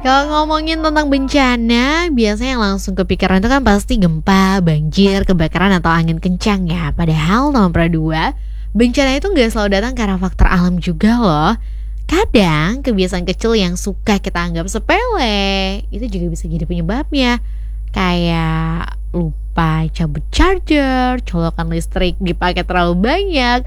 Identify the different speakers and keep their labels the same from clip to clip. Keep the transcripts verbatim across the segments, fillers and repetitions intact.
Speaker 1: Kalau ngomongin tentang bencana, biasanya yang langsung kepikiran itu kan pasti gempa, banjir, kebakaran atau angin kencang ya. Padahal nomor dua, bencana itu nggak selalu datang karena faktor alam juga loh. Kadang kebiasaan kecil yang suka kita anggap sepele itu juga bisa jadi penyebabnya. Kayak lupa cabut charger, colokan listrik dipakai terlalu banyak,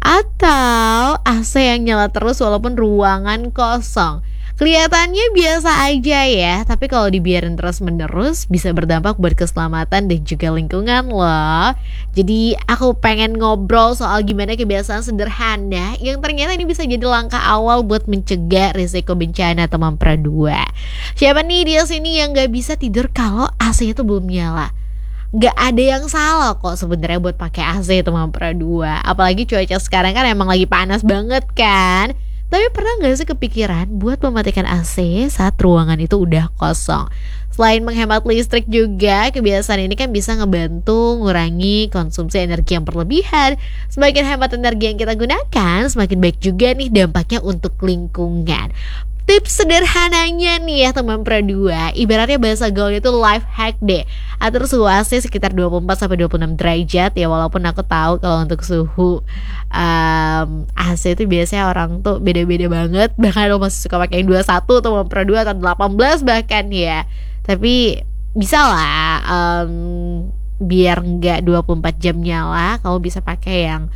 Speaker 1: atau A C yang nyala terus walaupun ruangan kosong. Kelihatannya biasa aja ya, tapi kalau dibiarin terus-menerus bisa berdampak buat keselamatan dan juga lingkungan loh. Jadi aku pengen ngobrol soal gimana kebiasaan sederhana yang ternyata ini bisa jadi langkah awal buat mencegah risiko bencana teman dua. Siapa nih di sini yang gak bisa tidur kalau A C itu belum nyala? Gak ada yang salah kok sebenarnya buat pakai A C teman dua. Apalagi cuaca sekarang kan emang lagi panas banget kan. Tapi pernah gak sih kepikiran buat mematikan A C saat ruangan itu udah kosong? Selain menghemat listrik juga, kebiasaan ini kan bisa ngebantu ngurangi konsumsi energi yang berlebihan. Semakin hemat energi yang kita gunakan, semakin baik juga nih dampaknya untuk lingkungan. Tips sederhananya nih ya teman dua, ibaratnya bahasa gaulnya itu life hack deh. Atur suhu A C sekitar dua puluh empat sampai dua puluh enam derajat ya, walaupun aku tahu kalau untuk suhu um, A C itu biasanya orang tuh beda-beda banget. Bahkan aku masih suka pakai yang dua puluh satu teman dua atau delapan belas bahkan ya. Tapi bisa lah um, biar nggak dua puluh empat jam nyala, kamu bisa pakai yang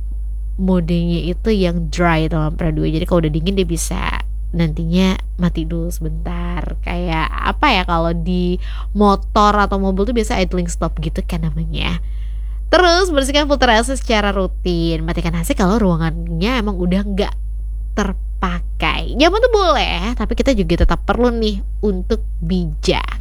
Speaker 1: modenya itu yang dry teman dua. Jadi kalau udah dingin dia bisa nantinya mati dulu sebentar. Kayak apa ya, kalau di motor atau mobil tuh biasa idling stop gitu kan namanya. Terus bersihkan filter A C secara rutin. Matikan A C kalau ruangannya emang udah nggak terpakai. Nyaman tuh boleh, tapi kita juga tetap perlu nih untuk bijak.